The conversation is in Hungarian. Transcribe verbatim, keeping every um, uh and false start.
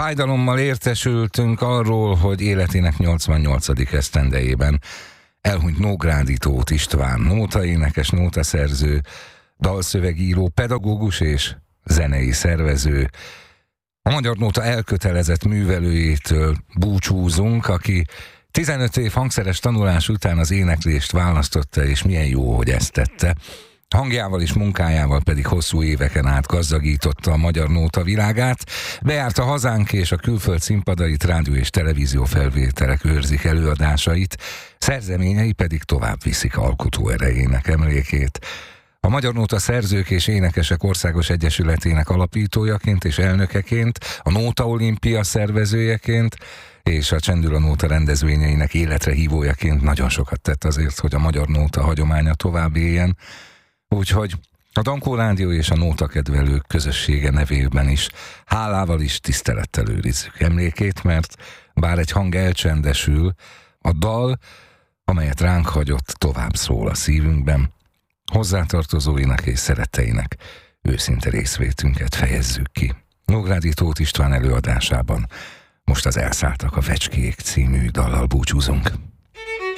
Fájdalommal értesültünk arról, hogy életének nyolcvannyolcadik esztendejében elhunyt Nógrádi Tóth István, nótaénekes, nótaszerző, dalszövegíró, pedagógus és zenei szervező. A Magyar Nóta elkötelezett művelőjétől búcsúzunk, aki tizenöt év hangszeres tanulás után az éneklést választotta, és milyen jó, hogy ezt tette. Hangjával és munkájával pedig hosszú éveken át gazdagította a magyar nóta világát, bejárta hazánk és a külföld színpadait, rádió és televízió felvételek őrzik előadásait, szerzeményei pedig tovább viszik alkotó erejének emlékét. A Magyar Nóta Szerzők és Énekesek Országos Egyesületének alapítójaként és elnökeként, a Nóta Olimpia szervezőjeként és a Csendül a Nóta rendezvényeinek életre hívójaként nagyon sokat tett azért, hogy a magyar nóta hagyománya tovább éljen. Úgyhogy a Dankó Rádió és a nótakedvelők közössége nevében is hálával is tisztelettel őrizzük emlékét, mert bár egy hang elcsendesül, a dal, amelyet ránk hagyott, tovább szól a szívünkben. Hozzátartozóinak és szeretteinek őszinte részvétünket fejezzük ki. Nógrádi Tóth István előadásában most az Elszálltak a fecskék című dallal búcsúzunk.